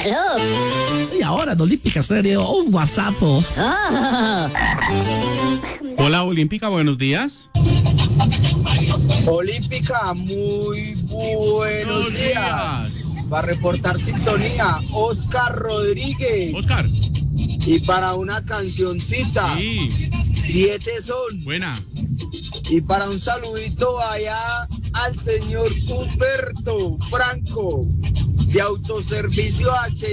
Aló. Y ahora en Olímpica Estéreo, un WhatsApp. Hola, Olímpica, buenos días. Olímpica, muy buenos días. Para reportar sintonía, Oscar Rodríguez. Oscar. Y para una cancioncita, Sí. 7 son. Buena. Y para un saludito allá al señor Humberto Franco de Autoservicio H.